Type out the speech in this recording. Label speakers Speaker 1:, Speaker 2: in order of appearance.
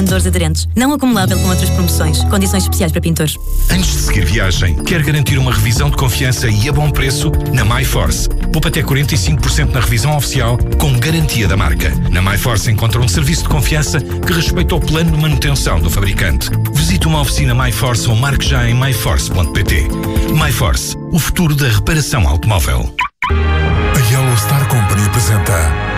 Speaker 1: Dores aderentes. Não acumulável com outras promoções. Condições especiais para pintores.
Speaker 2: Antes de seguir viagem, quer garantir uma revisão de confiança e a bom preço? Na MyForce. Poupa até 45% na revisão oficial, com garantia da marca. Na MyForce encontra um serviço de confiança que respeita o plano de manutenção do fabricante. Visite uma oficina MyForce ou marque já em myforce.pt. MyForce, o futuro da reparação automóvel.
Speaker 3: A Yellow Star Company apresenta